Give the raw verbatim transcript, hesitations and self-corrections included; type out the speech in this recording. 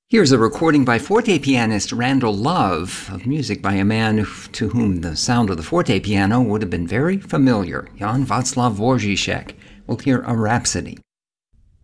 Here's a recording by forte pianist Randall Love of music by a man to whom the sound of the forte piano would have been very familiar, Jan Václav Dvořák. We'll hear a Rhapsody.